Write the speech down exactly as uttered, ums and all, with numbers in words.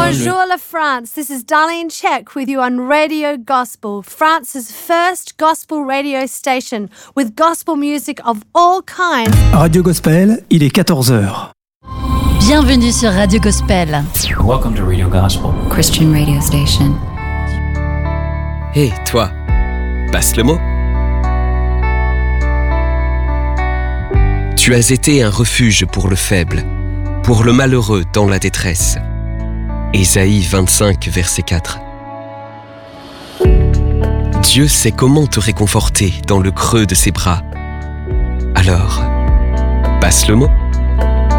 Bonjour la France, this is Darlene Check with you on Radio Gospel, France's first gospel radio station with gospel music of all kinds. Radio Gospel, il est quatorze heures. Bienvenue sur Radio Gospel. Welcome to Radio Gospel, Christian radio station. Hé, hey, toi, passe le mot. Tu as été un refuge pour le faible, pour le malheureux dans la détresse. Ésaïe vingt-cinq, verset quatre. Dieu sait comment te réconforter dans le creux de ses bras. Alors, passe le mot.